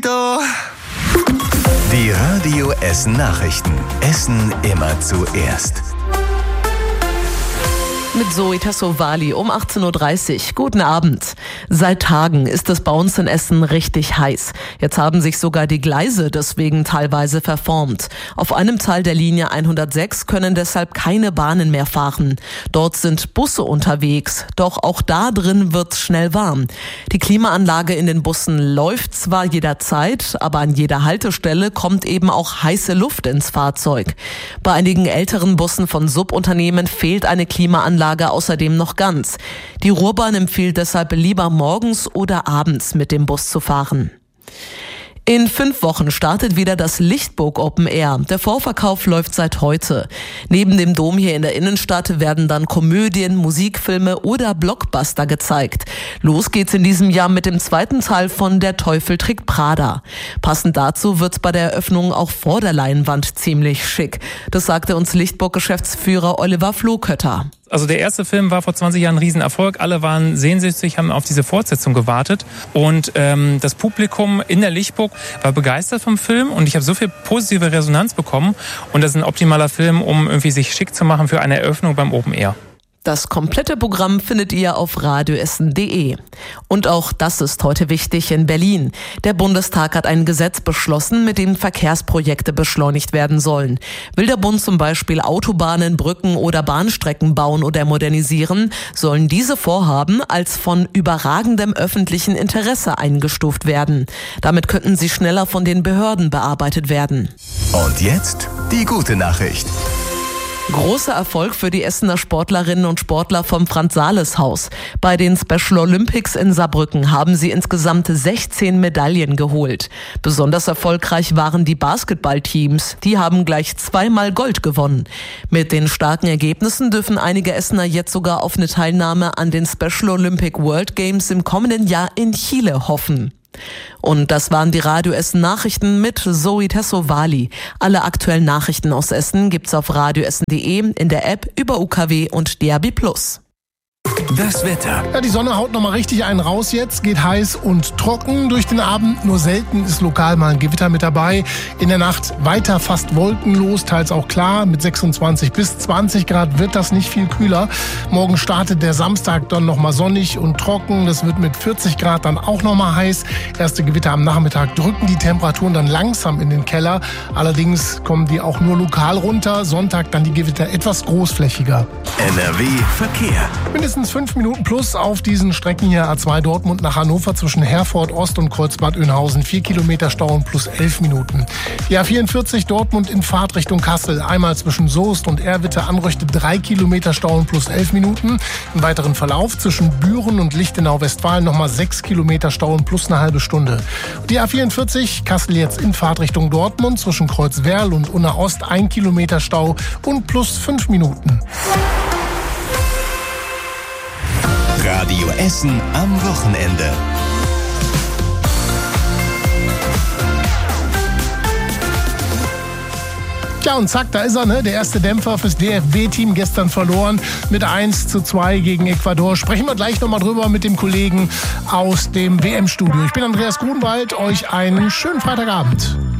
Die Radio Essen Nachrichten. Essen immer zuerst. Mit Zoe Tassovali um 18.30 Uhr. Guten Abend. Seit Tagen ist es bei uns in Essen richtig heiß. Jetzt haben sich sogar die Gleise deswegen teilweise verformt. Auf einem Teil der Linie 106 können deshalb keine Bahnen mehr fahren. Dort sind Busse unterwegs, doch auch da drin wird's schnell warm. Die Klimaanlage in den Bussen läuft zwar jederzeit, aber an jeder Haltestelle kommt eben auch heiße Luft ins Fahrzeug. Bei einigen älteren Bussen von Subunternehmen fehlt eine Klimaanlage außerdem noch ganz. Die Ruhrbahn empfiehlt deshalb lieber morgens oder abends mit dem Bus zu fahren. In 5 Wochen startet wieder das Lichtburg Open Air. Der Vorverkauf läuft seit heute. Neben dem Dom hier in der Innenstadt werden dann Komödien, Musikfilme oder Blockbuster gezeigt. Los geht's in diesem Jahr mit dem zweiten Teil von Der Teufel trägt Prada. Passend dazu wird's bei der Eröffnung auch vor der Leinwand ziemlich schick. Das sagte uns Lichtburg-Geschäftsführer Oliver Flohkötter. Also der erste Film war vor 20 Jahren ein Riesenerfolg. Alle waren sehnsüchtig, haben auf diese Fortsetzung gewartet. Und das Publikum in der Lichtburg war begeistert vom Film. Und ich habe so viel positive Resonanz bekommen. Und das ist ein optimaler Film, um irgendwie sich schick zu machen für eine Eröffnung beim Open Air. Das komplette Programm findet ihr auf radioessen.de. Und auch das ist heute wichtig in Berlin. Der Bundestag hat ein Gesetz beschlossen, mit dem Verkehrsprojekte beschleunigt werden sollen. Will der Bund zum Beispiel Autobahnen, Brücken oder Bahnstrecken bauen oder modernisieren, sollen diese Vorhaben als von überragendem öffentlichen Interesse eingestuft werden. Damit könnten sie schneller von den Behörden bearbeitet werden. Und jetzt die gute Nachricht. Großer Erfolg für die Essener Sportlerinnen und Sportler vom Franz-Sales-Haus. Bei den Special Olympics in Saarbrücken haben sie insgesamt 16 Medaillen geholt. Besonders erfolgreich waren die Basketballteams. Die haben gleich 2-mal Gold gewonnen. Mit den starken Ergebnissen dürfen einige Essener jetzt sogar auf eine Teilnahme an den Special Olympic World Games im kommenden Jahr in Chile hoffen. Und das waren die Radio Essen Nachrichten mit Zoe Tassovali. Alle aktuellen Nachrichten aus Essen gibt's auf radioessen.de, in der App, über UKW und DAB+. Das Wetter. Ja, die Sonne haut nochmal richtig einen raus jetzt, geht heiß und trocken durch den Abend. Nur selten ist lokal mal ein Gewitter mit dabei. In der Nacht weiter fast wolkenlos, teils auch klar. Mit 26 bis 20 Grad wird das nicht viel kühler. Morgen startet der Samstag dann nochmal sonnig und trocken. Das wird mit 40 Grad dann auch nochmal heiß. Erste Gewitter am Nachmittag drücken die Temperaturen dann langsam in den Keller. Allerdings kommen die auch nur lokal runter. Sonntag dann die Gewitter etwas großflächiger. NRW Verkehr. Mindestens 5 Minuten plus auf diesen Strecken hier A2 Dortmund nach Hannover zwischen Herford Ost und Kreuzbad Oeynhausen. 4 Kilometer Stau und plus 11 Minuten. Die A44 Dortmund in Fahrtrichtung Kassel. Einmal zwischen Soest und Erwitte Anrüchte 3 Kilometer Stau und plus 11 Minuten. Im weiteren Verlauf zwischen Büren und Lichtenau-Westfalen nochmal 6 Kilometer Stau und plus eine halbe Stunde. Die A44 Kassel jetzt in Fahrtrichtung Dortmund zwischen Kreuzwerl und Unna Ost 1 Kilometer Stau und plus 5 Minuten. Radio Essen am Wochenende. Ja, und zack, da ist er, ne? Der erste Dämpfer fürs DFB-Team gestern verloren mit 1:2 gegen Ecuador. Sprechen wir gleich nochmal drüber mit dem Kollegen aus dem WM-Studio. Ich bin Andreas Grunwald, euch einen schönen Freitagabend.